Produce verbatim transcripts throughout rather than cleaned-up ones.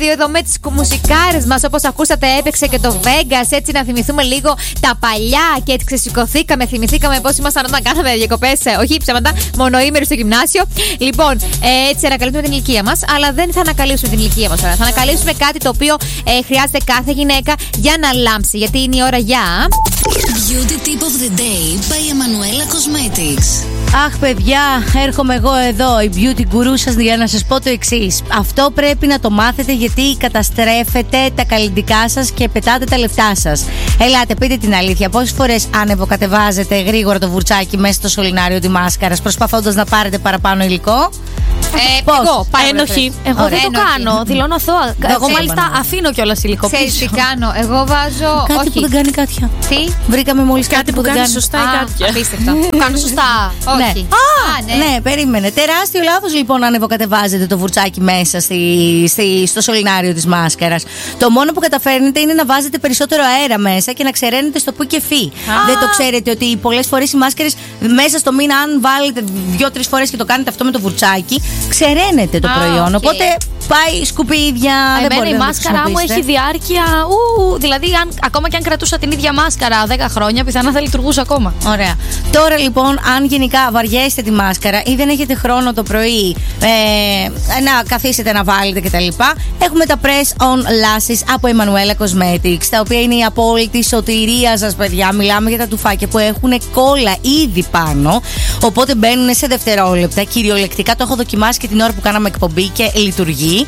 εδώ με τις μουσικάρες μας. Όπως ακούσατε, έπαιξε και το Vegas. Έτσι να θυμηθούμε λίγο τα παλιά και έτσι ξεσηκωθήκαμε. Θυμηθήκαμε πώς ήμασταν όταν κάναμε διακοπές. Όχι ψέματα, μονοήμερους στο γυμνάσιο. Λοιπόν, έτσι ανακαλύπτουμε την ηλικία μας. Αλλά δεν θα ανακαλύψουμε την ηλικία μας τώρα. Θα ανακαλύψουμε κάτι το οποίο ε, χρειάζεται κάθε γυναίκα για να λάμψει. Γιατί είναι η ώρα για. Beauty Tip of the Day by Emanuela Cosmetics. Αχ, παιδιά, έρχομαι εγώ εδώ, η beauty guru σας, για να σας πω το εξής. Αυτό πρέπει να το μάθετε, γιατί καταστρέφετε τα καλλιτικά σας και πετάτε τα λεφτά σας. Ελάτε, πείτε την αλήθεια. Πόσες φορές ανεβοκατεβάζετε γρήγορα το βουρτσάκι μέσα στο σωληνάριο τη μάσκαρας, προσπαθώντας να πάρετε παραπάνω υλικό? Ε, Πώς? Εγώ, ένοχη. Εγώ Ωραία, δεν το ένοχη. κάνω. Δηλώνω αθώα. Εγώ μάλιστα αφήνω κιόλας υλικό πίσω. Ξέρεις τι κάνω? Εγώ βάζω. Κάτι όχι. που δεν κάνει κάτια. Τι? Βρήκαμε μόλις κάτι, Κάτι που, που δεν κάνει κάνει σωστά Α, η κάτια. απίστευτο. Το κάνω σωστά. Όχι. Ναι. Α, ναι. Ναι, περίμενε. Τεράστιο λάθος λοιπόν να ανεβοκατεβάζετε το βουρτσάκι μέσα στη, στη, στο σωληνάριο της μάσκαρας. Το μόνο που καταφέρνετε είναι να βάζετε περισσότερο αέρα μέσα και να ξεραίνετε στο που και φύ. Δεν το ξέρετε ότι πολλές φορές οι μάσκαρες μέσα στο μήνα, αν βάλετε δύο-τρεις φορές και το κάνετε αυτό με το βουρτσάκι, ξεραίνετε το Α, προϊόν. okay. Οπότε πάει σκουπίδια. Δεν Εμένα μπορείτε η να το μάσκαρά μου χρησιμοποιήσετε. έχει διάρκεια. Ου, δηλαδή, αν, ακόμα και αν κρατούσα την ίδια μάσκαρα δέκα χρόνια, πιθανά θα λειτουργούσε ακόμα. Ωραία. Τώρα λοιπόν, αν γενικά βαριέστε τη μάσκαρα ή δεν έχετε χρόνο το πρωί ε, να καθίσετε να βάλετε κτλ., έχουμε τα Press On Lashes από Emanuela Cosmetics, τα οποία είναι η απόλυτη σωτηρία σας, παιδιά. Μιλάμε για τα τουφάκια που έχουν κόλλα ήδη πάνω, οπότε μπαίνουν σε δευτερόλεπτα. Κυριολεκτικά το έχω δοκιμάσει και την ώρα που κάναμε εκπομπή και λειτουργεί.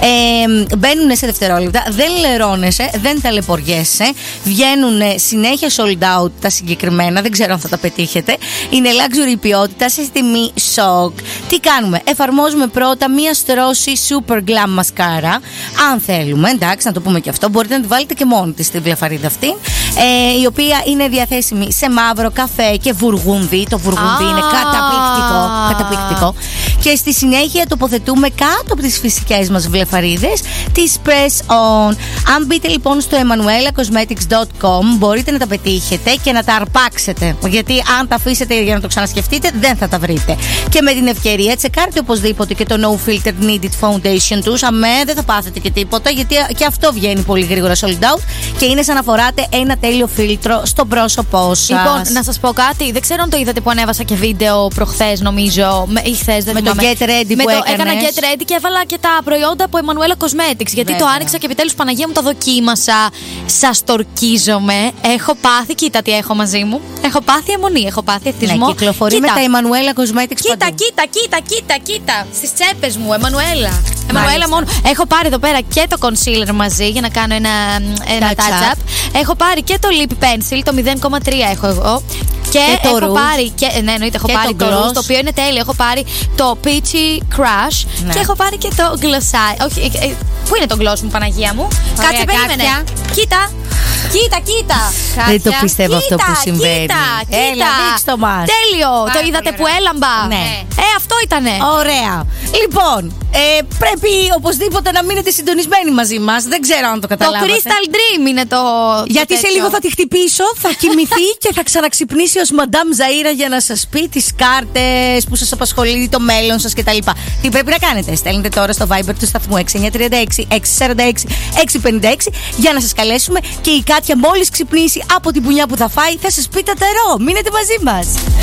Ε, μπαίνουν σε δευτερόλεπτα, δεν λερώνεσαι, δεν ταλαιπωριέσαι, βγαίνουν συνέχεια sold out τα συγκεκριμένα, δεν ξέρω αν θα τα πετύχετε. Είναι luxury ποιότητα σε τιμή shock. Τι κάνουμε? Εφαρμόζουμε πρώτα μία στρώση super glam mascara. Αν θέλουμε, εντάξει, να το πούμε και αυτό, μπορείτε να τη βάλετε και μόνη της στη βλεφαρίδα αυτή, ε, η οποία είναι διαθέσιμη σε μαύρο, καφέ και βουργούνδι. Το βουργούνδι Ah. είναι καταπληκτικό, καταπληκτικό. Και στη συνέχεια τοποθετούμε κάτω από τις φυσικές μας βλεφαρίδες τις Press On. Αν μπείτε λοιπόν στο emanuela cosmetics dot com, μπορείτε να τα πετύχετε και να τα αρπάξετε. Γιατί αν τα αφήσετε για να το ξανασκεφτείτε, δεν θα τα βρείτε. Και με την ευκαιρία, τσεκάρτε οπωσδήποτε και το No Filter Needed Foundation τους. Αμέ, δεν θα πάθετε και τίποτα, γιατί και αυτό βγαίνει πολύ γρήγορα sold out και είναι σαν να φοράτε ένα τέλειο φίλτρο στο πρόσωπό σας. Λοιπόν, να σας πω κάτι. Δεν ξέρω αν το είδατε που ανέβασα και βίντεο προχθές, νομίζω. Με, ή χθες, δεν Με το θυμάμαι. Get Ready με που το, έκανες. Έκανα Get Ready και έβαλα και τα προϊόντα από Emanuela Cosmetics. Γιατί Βέβαια. το άνοιξα και επιτέλους, Παναγία μου, τα δοκίμασα. Σας τορκίζομαι. Έχω πάθει, κοίτα τι έχω μαζί μου. Έχω πάθει αιμονή, έχω πάθει εθισμό. Ναι, κυκλοφορεί Κοίτα. με τα Emanuela Cosmetics Κοίτα, παντού. κοίτα, κοίτα, κοίτα, κοίτα. Στις τσέπες μου, Εμμανουέλα. Μάλιστα. Εμμανουέλα μόνο. Έχω πάρει εδώ πέρα και το concealer μαζί για να κάνω ένα, ένα Touch touch up. Έχω πάρει και το lip pencil, το μηδέν κόμμα τρία έχω εγώ. Και, Και το έχω rouge. πάρει. Και, ναι, εννοείται, έχω Και πάρει το το gloss. rouge, το οποίο είναι τέλειο. Έχω πάρει το peachy crush. Ναι. Και έχω πάρει και το glossy. Όχι, ε, ε, πού είναι το gloss μου, Παναγία μου? Ωραία, Κάτσε, περίμενε. κάτια. Κοίτα. Κοίτα, κοίτα. Δεν το Κάτια. πιστεύω αυτό που συμβαίνει. Κοίτα, κοίτα. Έλα, δείξ' το μας. Τέλειο. Πάρα Το πολύ είδατε ωραίο. που έλαμπα? Ναι. Ε, αυτό ήτανε. Ωραία. Λοιπόν, ε, πρέπει οπωσδήποτε να μείνετε συντονισμένοι μαζί μας. Δεν ξέρω αν το Το καταλάβατε. Crystal Dream είναι το. Γιατί το σε τέτοιο. λίγο θα τη χτυπήσω, θα κοιμηθεί και θα ξαναξυπνήσει ως Madame Zaira για να σας πει τις κάρτες που σας απασχολεί, το μέλλον σας κτλ. Τι πρέπει να κάνετε? Στέλνετε τώρα στο Viber του σταθμού έξι εννιά τρία έξι έξι τέσσερα έξι έξι πέντε έξι για να σας καλέσουμε και η Κάτια μόλις ξυπνήσει από την πουνιά που θα φάει θα σας πει τα τερό. Μείνετε μαζί μας.